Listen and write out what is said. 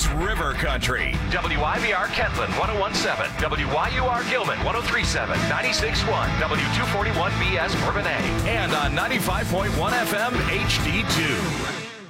is River Country. WIVR Kentland 1017, WYUR Gilman 1037, 96.1, W241BS Bourbonnais. And on 95.1 FM HD2.